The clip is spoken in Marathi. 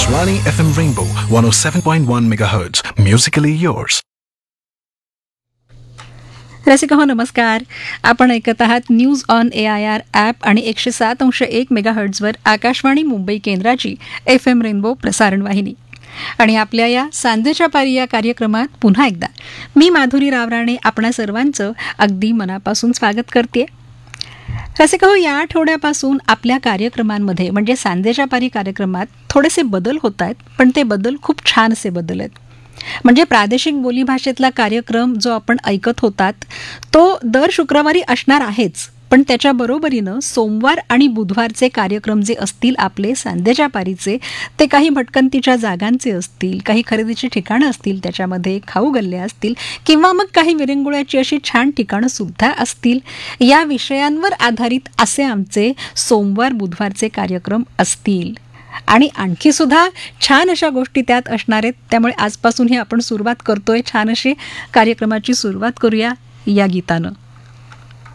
Akashvani FM Rainbow 107.1 MHz. Musically yours. रसिक हो नमस्कार. आपण ऐकत आहात न्यूज ऑन AIR ॲप आणि 107.1 मेगाहर्ट्झवर आकाशवाणी मुंबई केंद्राची FM रेनबो प्रसारण वाहिनी. आणि आपल्या या सांजेच्या पारी या कार्यक्रमात पुन्हा एकदा मी माधुरी रावराणे आपणा सर्वांचं अगदी मनापासून स्वागत करते. रसिक हो, या आठवड्यापासून आपल्या कार्यक्रमांमध्ये म्हणजे सांजेच्या पारी कार्यक्रमात थोडेसे बदल होत आहेत, पण ते बदल खूप छान असे बदल आहेत. म्हणजे प्रादेशिक बोलीभाषेतला कार्यक्रम जो आपण ऐकत होतात तो दर शुक्रवारी असणार आहेच, पण त्याच्या बरोबरीनं सोमवार आणि बुधवारचे कार्यक्रम जे असतील आपले सांजेच्या पारीचे, ते काही भटकंतीच्या जागांचे असतील, काही खरेदीची ठिकाणं असतील, त्याच्यामध्ये खाऊ गल्ल्या असतील किंवा मग काही विरंगुळ्याची अशी छान ठिकाणं सुद्धा असतील. या विषयांवर आधारित असे आमचे सोमवार बुधवारचे कार्यक्रम असतील आणि आणखी सुद्धा छान अशा गोष्टी त्यात असणार आहेत. त्यामुळे आजपासून ही आपण सुरुवात करतोय, छान अशी कार्यक्रमाची सुरुवात करूया या गीतानं.